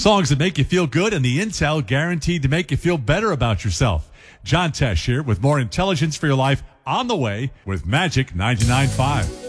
Songs that make you feel good and the intel guaranteed to make you feel better about yourself. John Tesh here with more intelligence for your life on the way with Magic 99.5.